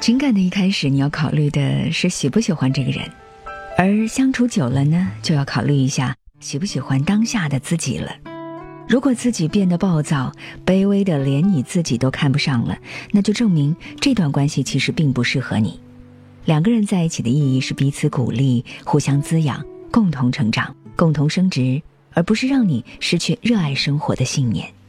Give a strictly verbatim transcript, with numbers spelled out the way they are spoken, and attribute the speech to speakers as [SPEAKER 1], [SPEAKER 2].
[SPEAKER 1] 情感的一开始，你要考虑的是喜不喜欢这个人，而相处久了呢，就要考虑一下喜不喜欢当下的自己了。如果自己变得暴躁、卑微的连你自己都看不上了，那就证明这段关系其实并不适合你。两个人在一起的意义是彼此鼓励，互相滋养，共同成长，共同升值，而不是让你失去热爱生活的信念。